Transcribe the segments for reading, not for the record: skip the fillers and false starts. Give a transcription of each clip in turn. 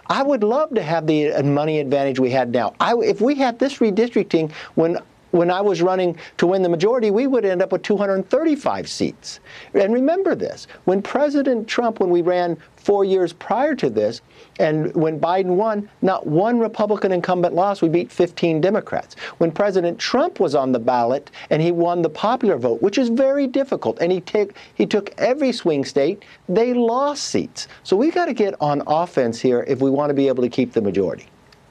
I would love to have the money advantage we had now. If we had this redistricting when I was running to win the majority, we would end up with 235 seats. And remember this, when President Trump, when we ran 4 years prior to this, and when Biden won, not one Republican incumbent lost. We beat 15 Democrats. When President Trump was on the ballot and he won the popular vote, which is very difficult, and he took every swing state, they lost seats. So we got to get on offense here if we want to be able to keep the majority.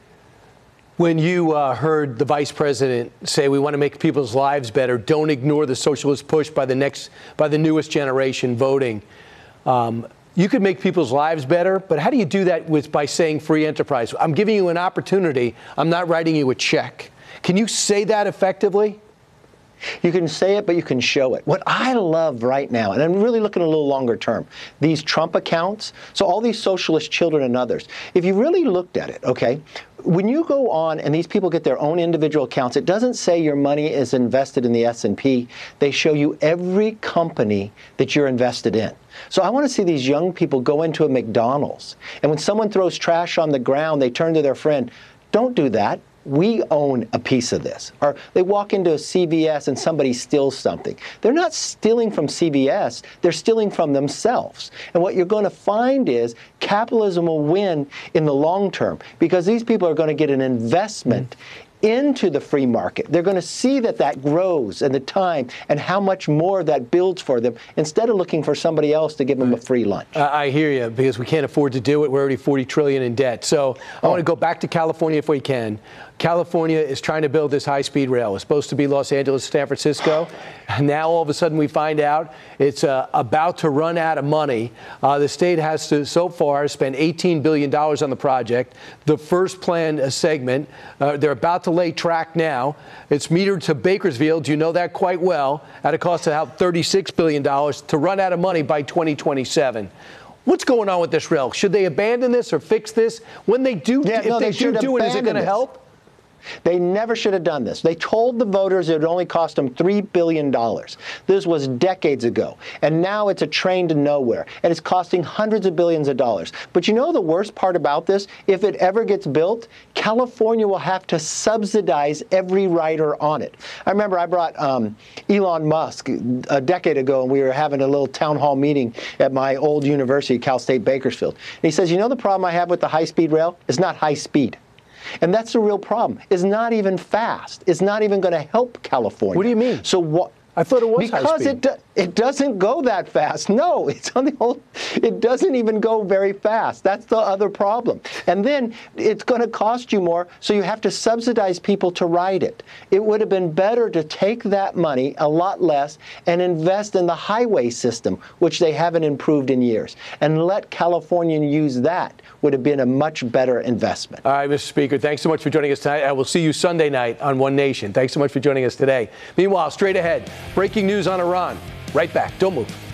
When you heard the vice president say we want to make people's lives better, don't ignore the socialist push by the newest generation voting. You could make people's lives better, but how do you do that by saying free enterprise? I'm giving you an opportunity. I'm not writing you a check. Can you say that effectively? You can say it, but you can show it. What I love right now, and I'm really looking a little longer term, these Trump accounts, so all these socialist children and others, if you really looked at it, okay, when you go on and these people get their own individual accounts, it doesn't say your money is invested in the S&P. They show you every company that you're invested in. So I want to see these young people go into a McDonald's, and when someone throws trash on the ground, they turn to their friend, don't do that. We own a piece of this. Or they walk into a CVS and somebody steals something. They're not stealing from CVS, they're stealing from themselves. And what you're going to find is capitalism will win in the long term because these people are going to get an investment into the free market. They're going to see that that grows and the time and how much more that builds for them instead of looking for somebody else to give them a free lunch. I hear you, because we can't afford to do it. We're already $40 trillion in debt. So I want to go back to California if we can. California is trying to build this high-speed rail. It's supposed to be Los Angeles, San Francisco. And now all of a sudden we find out it's about to run out of money. The state has to, so far, spend $18 billion on the project. The first planned segment, they're about to lay track now. It's metered to Bakersfield. You know that quite well. At a cost of about $36 billion to run out of money by 2027. What's going on with this rail? Should they abandon this or fix this? When they do, if they do it, is it going to help? They never should have done this. They told the voters it would only cost them $3 billion. This was decades ago. And now it's a train to nowhere. And it's costing hundreds of billions of dollars. But you know the worst part about this? If it ever gets built, California will have to subsidize every rider on it. I remember I brought Elon Musk a decade ago, and we were having a little town hall meeting at my old university, Cal State Bakersfield. And he says, you know the problem I have with the high-speed rail? It's not high speed. And that's the real problem. It's not even fast. It's not even going to help California. What do you mean? So what? I thought it was high speed. Because it doesn't go that fast. No, it's on the whole. It doesn't even go very fast. That's the other problem. And then it's going to cost you more, so you have to subsidize people to ride it. It would have been better to take that money, a lot less, and invest in the highway system, which they haven't improved in years, and let California use that. Would have been a much better investment. All right, Mr. Speaker, thanks so much for joining us tonight. I will see you Sunday night on One Nation. Thanks so much for joining us today. Meanwhile, straight ahead, breaking news on Iran. Right back. Don't move.